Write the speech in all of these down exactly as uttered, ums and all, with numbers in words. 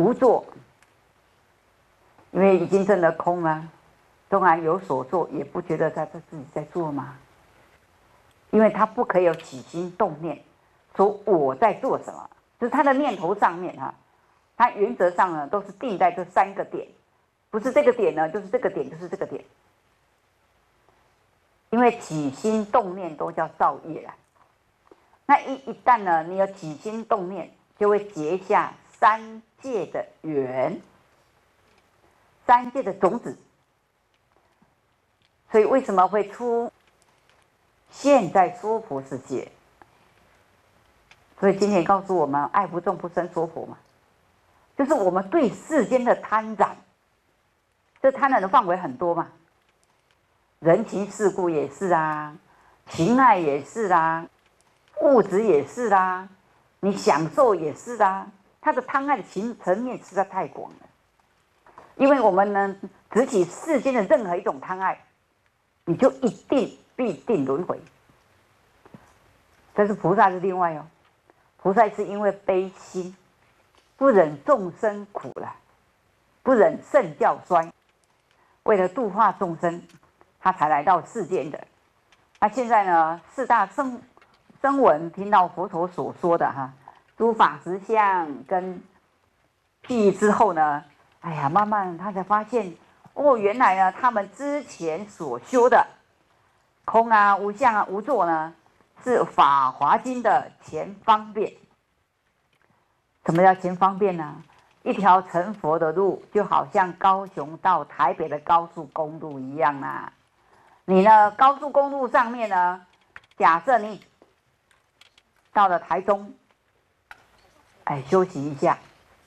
无作，因为已经证了空了，纵然有所作，也不觉得他自己在做嘛，因为他不可以有起心动念，说我在做什么，就是他的念头上面哈，他原则上呢都是定在这三个点，不是这个点呢，就是这个点，就是这个点。因为起心动念都叫造业啊，那一一旦呢，你有起心动念，就会结下三界的缘，三界的种子。所以为什么会出现在娑婆世界？所以今天告诉我们，爱不重不生娑婆嘛，就是我们对世间的贪染，这贪染的范围很多嘛。人情世故也是啊，情爱也是啊，物质也是啊，你享受也是啊，它的贪爱的情层面实在太广了。因为我们呢，执起世间的任何一种贪爱，你就一定必定轮回。但是菩萨是另外哦，菩萨是因为悲心，不忍众生苦了，不忍圣教衰，为了度化众生。他才来到世间的。那现在呢，四大声声闻听到佛陀所说的哈，诸法实相跟记忆之后呢，哎呀，慢慢他才发现，哦，原来呢，他们之前所修的空啊、无相啊、无作呢，是《法华经》的前方便。什么叫前方便呢？一条成佛的路，就好像高雄到台北的高速公路一样啊。你呢？高速公路上面呢？假设你到了台中，哎，休息一下。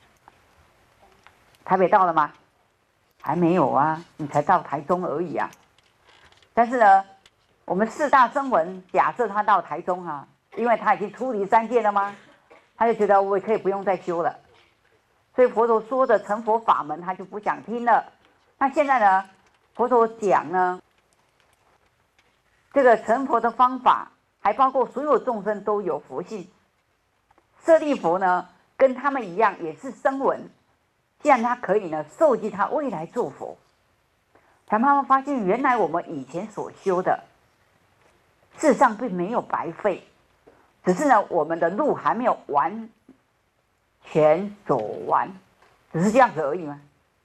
台北到了吗？还没有啊，你才到台中而已啊。但是呢，我们四大声闻，假设他到台中啊，因为他已经出离三界了吗？他就觉得我也可以不用再修了，所以佛陀说的成佛法门，他就不想听了。那现在呢，佛陀讲呢？这个成佛的方法，还包括所有众生都有佛性。舍利佛呢，跟他们一样，也是声闻。既然他可以呢，受记他未来做佛，才慢慢发现，原来我们以前所修的，事实上并没有白费，只是呢，我们的路还没有完全走完，只是这样子而已嘛。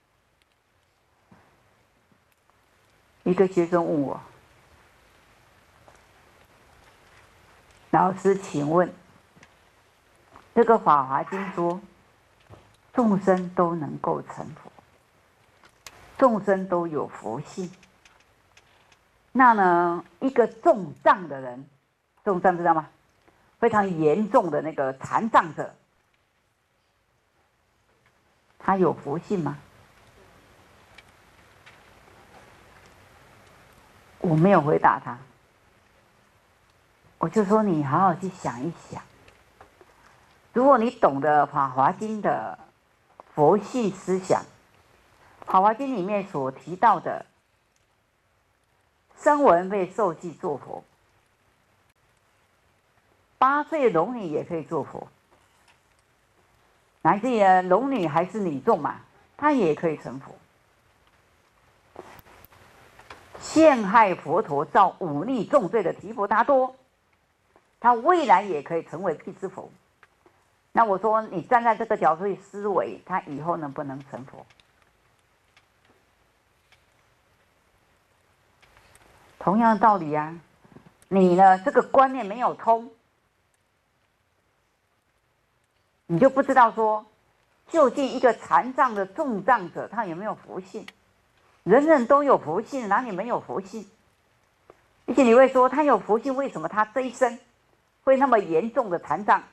一个学生问我，老师，请问，这个《法华经》说，众生都能够成佛，众生都有佛性。那呢，一个重障的人，重障知道吗？非常严重的那个残障者，他有佛性吗？我没有回答他。我就说你好好去想一想，如果你懂得《法华经》的佛系思想，《法华经》里面所提到的声闻被受记做佛，八岁龙女也可以做佛，乃至于龙女还是女众嘛，她也可以成佛。陷害佛陀造忤逆重罪的提婆达多，他未来也可以成为辟支佛。那我说，你站在这个角度去思维，他以后能不能成佛？同样的道理啊，你呢这个观念没有通，你就不知道说，究竟一个残障的重障者，他有没有佛性？人人都有佛性，哪里没有佛性？而且你会说，他有佛性，为什么他这一生会那么严重的残障？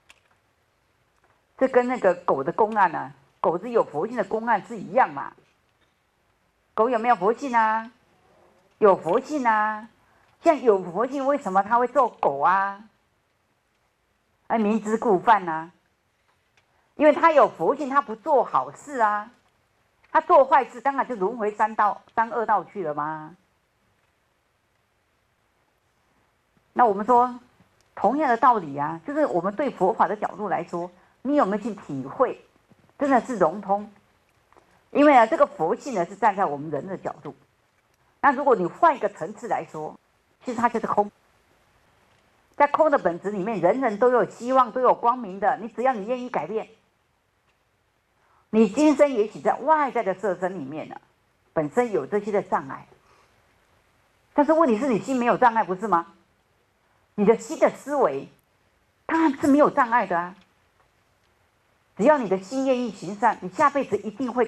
这跟那个狗的公案呢、啊，狗子有佛性的公案是一样嘛？狗有没有佛性啊？有佛性啊！像有佛性，为什么他会做狗啊？哎，明知故犯啊！因为他有佛性，他不做好事啊，他做坏事，当然就轮回三道、三恶道去了嘛。那我们说，同样的道理啊，就是我们对佛法的角度来说，你有没有去体会真的是融通。因为呢，这个佛性呢是站在我们人的角度。那如果你换一个层次来说，其实它就是空。在空的本质里面，人人都有希望，都有光明的。你只要你愿意改变，你今生也许在外在的色身里面呢，本身有这些的障碍。但是问题是你心没有障碍，不是吗？你的心的思维当然是没有障碍的啊。只要你的心愿意行善，你下辈子一定会